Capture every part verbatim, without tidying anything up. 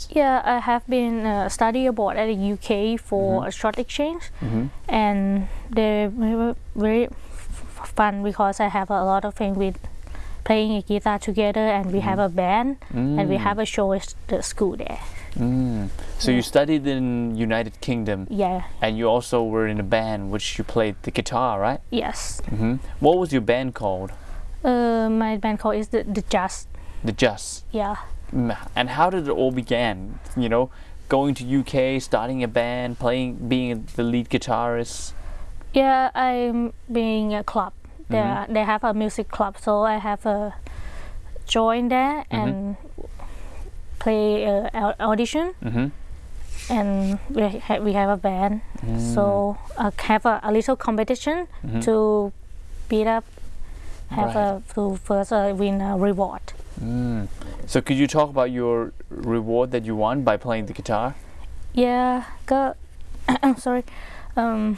Yeah, I have been uh, study abroad at the U K for Mm-hmm. a short exchange, Mm-hmm. and they were very f- fun because I have a lot of friends with playing a guitar together, and we have a band, and we have a show at the school there. Mm. So Yeah. you studied in United Kingdom, Yeah. and you also were in a band which you played the guitar, right? Yes. Mm-hmm. What was your band called? Uh, my band called is the the Just. The Just. Yeah. Mm. And how did it all began? You know, going to U K, starting a band, playing, being the lead guitarist. Yeah, I'm being a club. They Mhm. they have a music club, so I have a join there and play a au- audition, Mm-hmm. and we ha- we have a band. So I have a, a little competition Mhm. to beat up, have Right. a to first uh, win a reward. Mm. So could you talk about your reward that you won by playing the guitar? Yeah, go. I'm sorry. Um,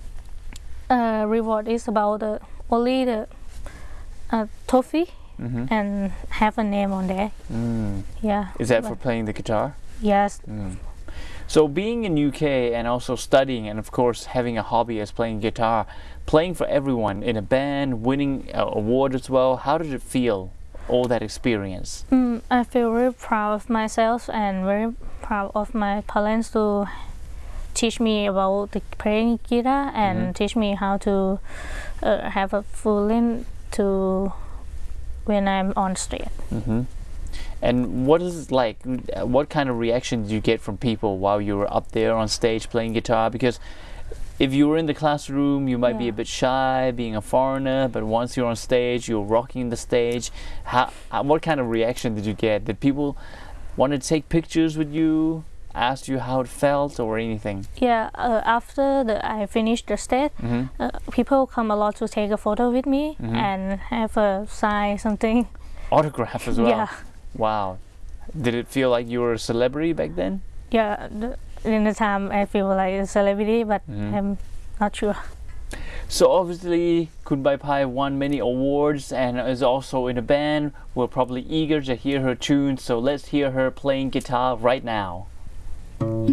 uh, reward is about the only the uh, trophy Mm-hmm. and have a name on there. Mm. Yeah. Is that for but- playing the guitar? Yes. Mm. So being in U K and also studying and of course having a hobby as playing guitar, playing for everyone in a band, winning an award as well, how did it feel, all that experience? Mm, I feel very proud of myself and very proud of my parents to teach me about the playing guitar and Mhm. teach me how to uh, have a feeling to when I'm on stage. Mm-hmm. And what is it like? uh, What kind of reaction did you get from people while you were up there on stage playing guitar? Because if you were in the classroom, you might be Yeah. a bit shy, being a foreigner, but once you're on stage, you're rocking the stage. How, how, what kind of reaction did you get? Did people want to take pictures with you, ask you how it felt, or anything? Yeah, uh, after the, I finished the stage, Mm-hmm. uh, people come a lot to take a photo with me Mhm. and have a sign something. Autograph as well. Yeah, Wow. Did it feel like you were a celebrity back then? yeah. The, in the time I feel like a celebrity, but Mhm. I'm not sure. So obviously Kun Bai Pai won many awards and is also in a band. We're probably eager to hear her tunes, so let's hear her playing guitar right now.